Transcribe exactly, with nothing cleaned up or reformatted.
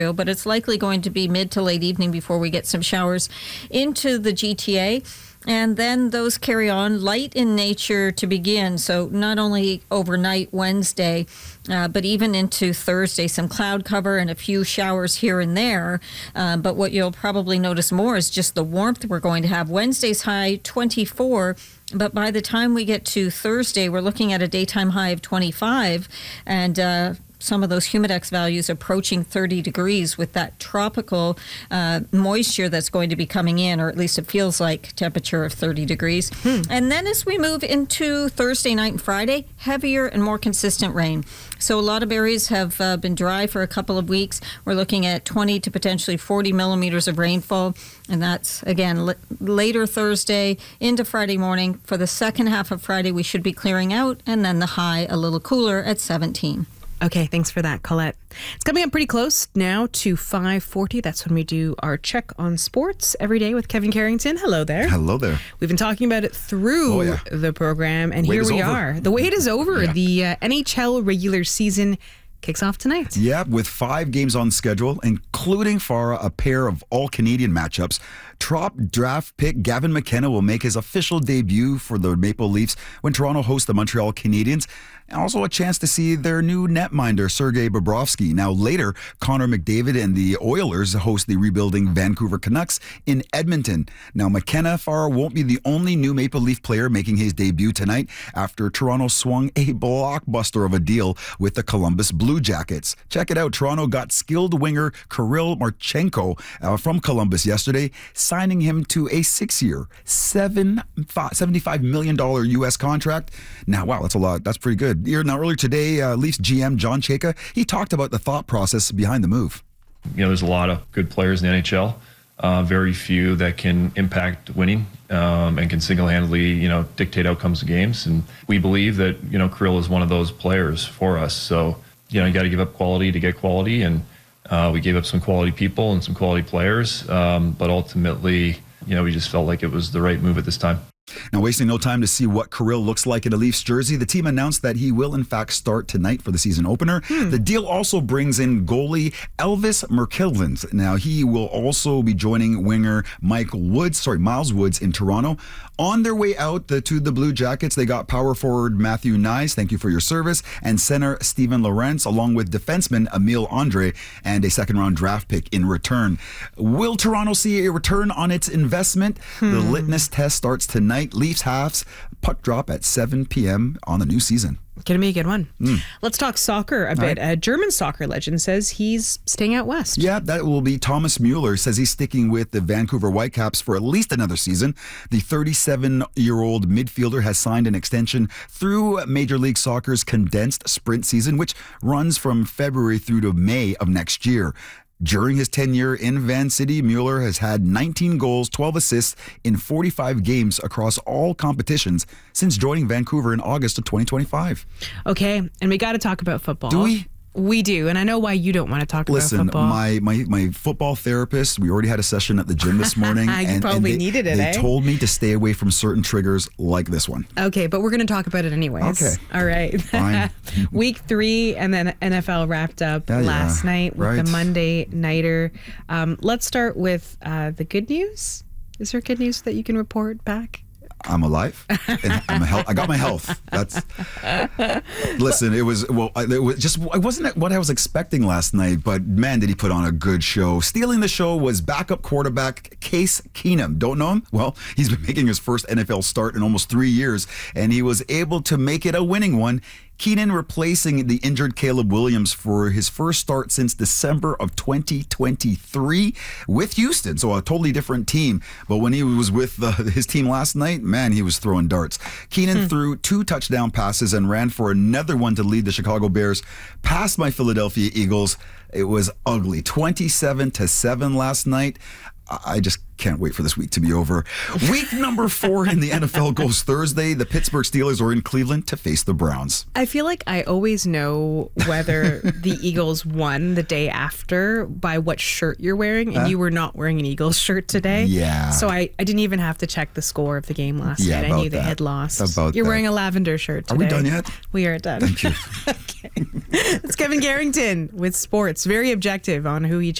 but it's likely going to be mid to late evening before we get some showers into the G T A. And then those carry on light in nature to begin. So not only overnight Wednesday, uh, but even into Thursday, some cloud cover and a few showers here and there. Uh, but what you'll probably notice more is just the warmth we're going to have. Wednesday's high twenty-four. But by the time we get to Thursday, we're looking at a daytime high of twenty-five. And uh, some of those humidex values approaching thirty degrees with that tropical uh, moisture that's going to be coming in, or at least it feels like temperature of thirty degrees. Hmm. And then as we move into Thursday night and Friday, heavier and more consistent rain. So a lot of areas have uh, been dry for a couple of weeks. We're looking at twenty to potentially forty millimeters of rainfall. And that's, again, l- later Thursday into Friday morning. For the second half of Friday, we should be clearing out, and then the high a little cooler at seventeen. Okay, thanks for that, Colette. It's coming up pretty close now to five forty. That's when we do our check on sports every day with Kevin Carrington. Hello there. Hello there. We've been talking about it through oh, yeah. the program, and Wait here we over. are. The wait is over. Yeah. The uh, N H L regular season kicks off tonight. Yeah, with five games on schedule, including for a pair of all-Canadian matchups. Top draft pick Gavin McKenna will make his official debut for the Maple Leafs when Toronto hosts the Montreal Canadiens. And also a chance to see their new netminder, Sergei Bobrovsky. Now later, Connor McDavid and the Oilers host the rebuilding Vancouver Canucks in Edmonton. Now McKenna Farr won't be the only new Maple Leaf player making his debut tonight after Toronto swung a blockbuster of a deal with the Columbus Blue Jackets. Check it out. Toronto got skilled winger Kirill Marchenko uh, from Columbus yesterday, signing him to a six-year, seven, five, seventy-five million dollars U S contract. Now, wow, that's a lot. That's pretty good. Now, earlier today, uh, Leafs G M John Chayka, he talked about the thought process behind the move. You know, there's a lot of good players in the N H L, uh, very few that can impact winning um, and can single-handedly, you know, dictate outcomes of games. And we believe that, you know, Kirill is one of those players for us. So, you know, you got to give up quality to get quality. And uh, we gave up some quality people and some quality players. Um, but ultimately, you know, we just felt like it was the right move at this time. Now, wasting no time to see what Kirill looks like in a Leafs jersey, the team announced that he will, in fact, start tonight for the season opener. Hmm. The deal also brings in goalie Elvis Merkilvens. Now, he will also be joining winger Mike Woods, sorry, Miles Woods in Toronto. On their way out the, to the Blue Jackets, they got power forward Matthew Nyes, thank you for your service, and center Steven Lorentz, along with defenseman Emile Andre, and a second-round draft pick in return. Will Toronto see a return on its investment? Hmm. The litmus test starts tonight. Leafs halves puck drop at seven p.m. on the new season. Gonna be a good one. Mm. Let's talk soccer a bit. Right. A German soccer legend says he's staying out west. Yeah, that will be Thomas Mueller. Says he's sticking with the Vancouver Whitecaps for at least another season. The thirty-seven-year-old midfielder has signed an extension through Major League Soccer's condensed sprint season, which runs from February through to May of next year. During his tenure in Van City, Mueller has had nineteen goals, twelve assists in forty-five games across all competitions since joining Vancouver in August of twenty twenty-five. Okay, and we got to talk about football. Do we? We do, and I know why you don't want to talk Listen, about football. Listen, my, my, my football therapist, we already had a session at the gym this morning. you and, probably and they, needed it, They eh? told me to stay away from certain triggers like this one. Okay, but we're going to talk about it anyways. Okay. All right. Fine. Week three, and then N F L wrapped up Yeah, last yeah. night with Right. the Monday Nighter. Um, let's start with uh, the good news. Is there good news that you can report back? I'm alive. And I'm a health, I got my health. That's. Listen, it was well. It was just it wasn't what I was expecting last night. But man, did he put on a good show! Stealing the show was backup quarterback Case Keenum. Don't know him? Well, he's been making his first N F L start in almost three years, and he was able to make it a winning one. Keenan replacing the injured Caleb Williams for his first start since December of twenty twenty-three with Houston. So a totally different team. But when he was with the, his team last night, man, he was throwing darts. Keenan hmm. threw two touchdown passes and ran for another one to lead the Chicago Bears past my Philadelphia Eagles. It was ugly. twenty-seven to seven last night. I just can't wait for this week to be over. Week number four in the N F L goes Thursday. The Pittsburgh Steelers are in Cleveland to face the Browns. I feel like I always know whether the Eagles won the day after by what shirt you're wearing, and Huh? you were not wearing an Eagles shirt today. Yeah. So I, I didn't even have to check the score of the game last Yeah, night. I about knew they that. had lost. About you're that. wearing a lavender shirt Are today. we done yet? We are done. Thank you. Okay. It's Kevin Garrington with sports. Very objective on who he